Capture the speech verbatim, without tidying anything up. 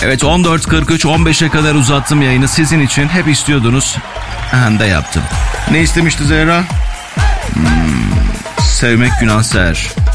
Evet, on dört kırk üç on beşe kadar uzattım yayını sizin için. Hep istiyordunuz. Hem de yaptım. Ne istemişti Zehra? Hmm, sevmek günah seher.